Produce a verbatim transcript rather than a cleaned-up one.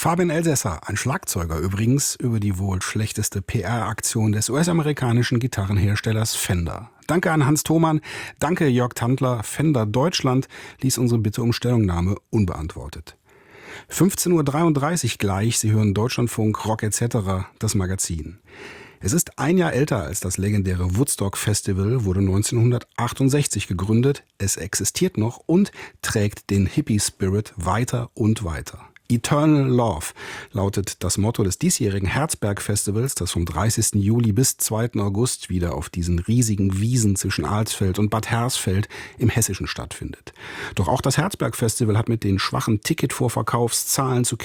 Fabian Elsässer, ein Schlagzeuger übrigens, über die wohl schlechteste P R-Aktion des U S-amerikanischen Gitarrenherstellers Fender. Danke an Hans Thomann, danke Jörg Tandler. Fender Deutschland ließ unsere Bitte um Stellungnahme unbeantwortet. fünfzehn Uhr dreiunddreißig gleich, Sie hören Deutschlandfunk, Rock et cetera, das Magazin. Es ist ein Jahr älter als das legendäre Woodstock Festival, wurde neunzehnhundertachtundsechzig gegründet, es existiert noch und trägt den Hippie-Spirit weiter und weiter. Eternal Love lautet das Motto des diesjährigen Herzberg-Festivals, das vom dreißigsten Juli bis zweiten August wieder auf diesen riesigen Wiesen zwischen Alsfeld und Bad Hersfeld im Hessischen stattfindet. Doch auch das Herzberg-Festival hat mit den schwachen Ticketvorverkaufszahlen zu